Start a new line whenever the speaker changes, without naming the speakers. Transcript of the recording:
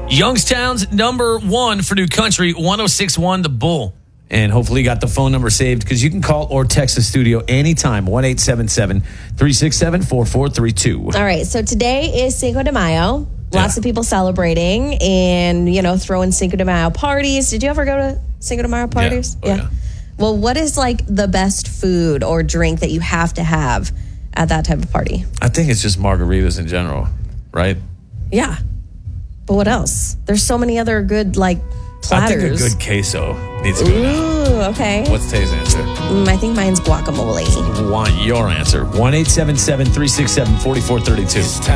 Youngstown's number one for New Country, 106.1 The Bull. And hopefully you got the phone number saved because you can call or text the studio anytime, 1-877-367-4432.
All right, so today is Cinco de Mayo. Lots of people celebrating and, throwing Cinco de Mayo parties. Did you ever go to Cinco de Mayo parties?
Yeah.
Well, what is like the best food or drink that you have to have at that type of party?
I think it's just margaritas in general, right?
Yeah. But what else? There's so many other good, platters.
I think a good queso needs to go down.
Ooh, okay.
What's Tay's answer?
I think mine's guacamole.
Want your answer. 1-877-367-4432.